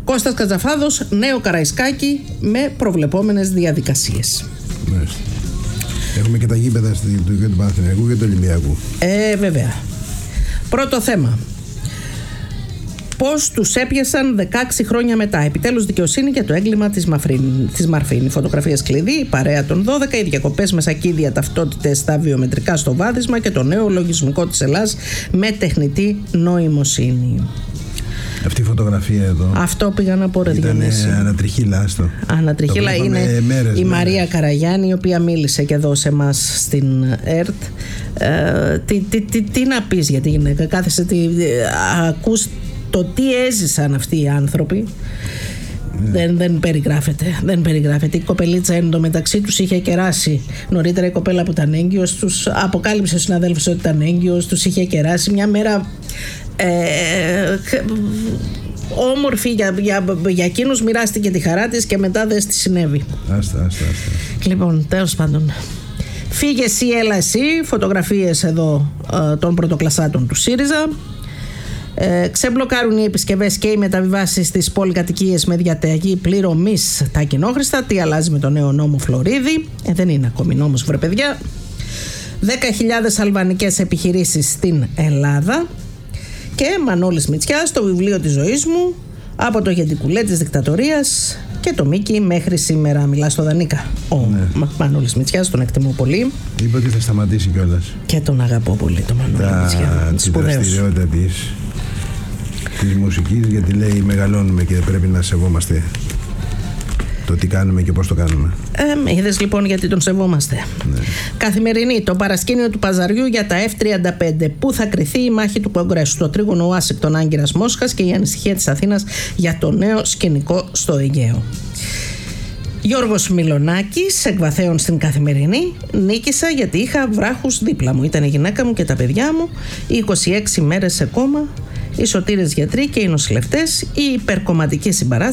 Κώστας Κατζαφάδος, νέο Καραϊσκάκι με προβλεπόμενες διαδικασίες. Μάλιστα. Έχουμε και τα γήπεδα του Παναθηναϊκού και του Ολυμπιακού. Βέβαια. Πρώτο θέμα. Πώς τους έπιασαν 16 χρόνια μετά. Επιτέλους δικαιοσύνη για το έγκλημα της Μαρφίνη. Φωτογραφίες κλειδί, η παρέα των 12, οι διακοπές με σακίδια, ταυτότητες στα βιομετρικά στο βάδισμα και το νέο λογισμικό της Ελλάς με τεχνητή νοημοσύνη. Αυτή η φωτογραφία εδώ. Αυτό πήγα να πω, ρε Διονύση. Ήταν ανατριχίλα, άστο. Ανατριχίλα είναι η Μαρία Καραγιάννη, η οποία μίλησε και εδώ σε εμάς στην ΕΡΤ. Τι να πεις για τη γυναίκα, κάθεσαι, ακούς το τι έζησαν αυτοί οι άνθρωποι. Δεν περιγράφεται. Η κοπελίτσα εντωμεταξύ τους είχε κεράσει. Νωρίτερα η κοπέλα που ήταν έγκυος, τους αποκάλυψε ο συναδέλφος ότι ήταν έγκυος, τους είχε κεράσει μια μέρα όμορφη για εκείνους, μοιράστηκε τη χαρά της και μετά δεν στη συνέβη. Άστα. Λοιπόν, τέλος πάντων, φύγε εσύ, έλα εσύ. Φωτογραφίες εδώ των πρωτοκλασσάτων του ΣΥΡΙΖΑ. Ξεμπλοκάρουν οι επισκευές και οι μεταβιβάσεις στις πολυκατοικίες με διαταγή πληρωμής τα κοινόχρηστα. Τι αλλάζει με το νέο νόμο Φλωρίδη? Δεν είναι ακόμη νόμος, βρε παιδιά. 10.000 αλβανικές επιχειρήσεις στην Ελλάδα. Και Μανώλης Μητσιάς, το βιβλίο της ζωής μου, από το γεντικουλέ της δικτατορίας και το Μίκη μέχρι σήμερα. Μιλά στο Δανίκα. Μανώλης Μητσιάς, τον εκτιμώ πολύ. Είπε ότι θα σταματήσει κιόλας. Και τον αγαπώ πολύ τον Μανώλη Μητσιά. Τη δραστηριότητα της μουσικής, γιατί λέει μεγαλώνουμε και πρέπει να σεβόμαστε το τι κάνουμε και πώς το κάνουμε. Είδες λοιπόν γιατί τον σεβόμαστε. Ναι. Καθημερινή, το παρασκήνιο του παζαριού για τα F-35. Πού θα κριθεί η μάχη του Κογκρέσου? Το τρίγωνο Ουάσιγκτον Άγκυρας Μόσχας και η ανησυχία της Αθήνας για το νέο σκηνικό στο Αιγαίο. Γιώργος Μιλονάκης, εκβαθέων στην Καθημερινή. Νίκησα γιατί είχα βράχους δίπλα μου. Ήταν η γυναίκα μου και τα παιδιά μου. Οι 26 μέρες σε κόμμα. Οι σωτήρες γιατροί και οι νοσηλευτές. Η υπερκομματική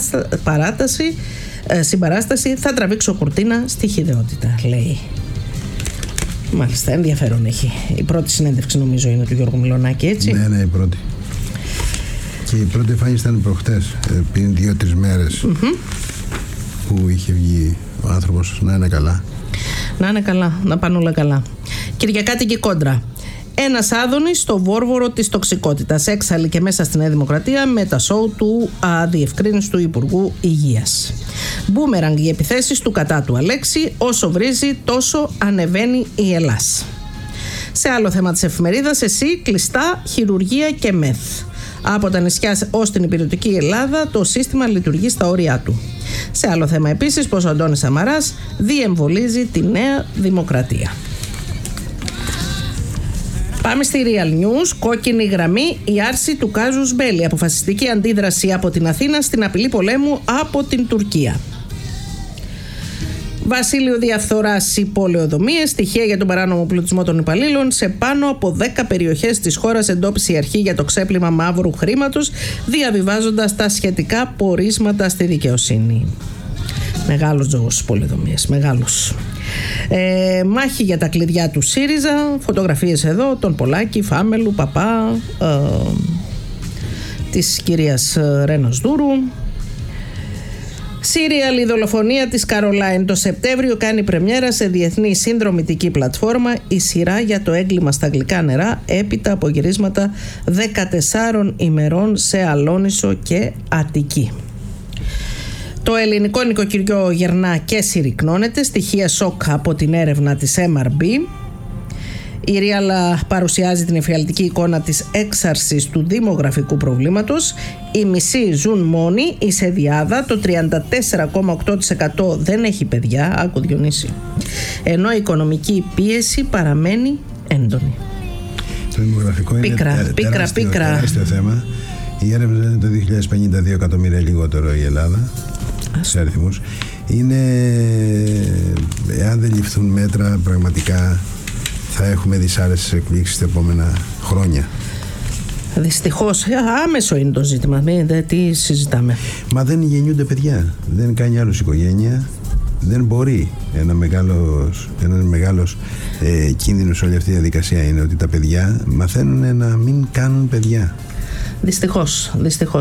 συμπαράσταση. Θα τραβήξω κουρτίνα στη χυδαιότητα, λέει. Μάλιστα, ενδιαφέρον έχει. Η πρώτη συνέντευξη νομίζω είναι του Γιώργου Μιλονάκη, έτσι. Ναι, η πρώτη. Και η πρώτη εμφάνιση ήταν προχτές, πριν 2-3 μέρες, που είχε βγει ο άνθρωπος. Να είναι καλά. Να είναι καλά, να πάνε όλα καλά. Κυριακάτικη κόντρα. Ένας Άδωνης στο βόρβορο της τοξικότητας. Έξαλλη και μέσα στη Νέα Δημοκρατία με τα σόου του αδιευκρίνηστου Υπουργού Υγείας. Μπούμεραγκ οι επιθέσεις του κατά του Αλέξη. Όσο βρίζει τόσο ανεβαίνει η Ελλάς. Σε άλλο θέμα της εφημερίδας, εσύ κλειστά χειρουργία και μεθ. Από τα νησιά ως την υπηρετική Ελλάδα το σύστημα λειτουργεί στα όρια του. Σε άλλο θέμα επίσης, πως ο Αντώνης Σαμαράς διεμβολίζει τη Νέα Δημοκρατία. Πάμε στη Real News. Κόκκινη γραμμή, η άρση του κάζους μπέλι. Αποφασιστική αντίδραση από την Αθήνα στην απειλή πολέμου από την Τουρκία. Βασίλειο διαφθοράς, υπόλεοδομίες, στοιχεία για τον παράνομο πλουτισμό των υπαλλήλων. Σε πάνω από 10 περιοχές της χώρας εντόπισε η αρχή για το ξέπλυμα μαύρου χρήματος, διαβιβάζοντας τα σχετικά πορίσματα στη δικαιοσύνη. Μεγάλος τζόγος πολεοδομίες, μεγάλος. Μάχη για τα κλειδιά του ΣΥΡΙΖΑ. Φωτογραφίες εδώ, τον Πολάκη, Φάμελου, Παπά, της κυρίας Ρένος Δούρου. Σύριαλ, η δολοφονία της Καρολάιν. Το Σεπτέμβριο κάνει πρεμιέρα σε διεθνή συνδρομητική πλατφόρμα η σειρά για το έγκλημα στα γλυκά νερά, έπειτα από γυρίσματα 14 ημερών σε Αλόνισο και Αττική. Το ελληνικό νοικοκυριό γερνά και συρρυκνώνεται. Στοιχεία σοκ από την έρευνα της MRB. Η Ρίαλα παρουσιάζει την εφιαλτική εικόνα της έξαρσης του δημογραφικού προβλήματος. Οι μισοί ζουν μόνοι ή σε διάδα. Το 34,8% δεν έχει παιδιά. Άκου Διονύση. Ενώ η οικονομική πίεση παραμένει έντονη. Το δημογραφικό είναι τεράστιο θέμα. Η έρευνα είναι το 2052 εκατομμύρια λιγότερο η Ελλάδα σε αριθμούς. Είναι, εάν δεν ληφθούν μέτρα, πραγματικά θα έχουμε δυσάρεστες εκπλήξεις τα επόμενα χρόνια. Δυστυχώς, άμεσο είναι το ζήτημα. Τι συζητάμε. Μα δεν γεννιούνται παιδιά. Δεν κάνει άλλος οικογένεια. Δεν μπορεί. Ένα μεγάλος κίνδυνος σε όλη αυτή τη διαδικασία είναι ότι τα παιδιά μαθαίνουν να μην κάνουν παιδιά. Δυστυχώς.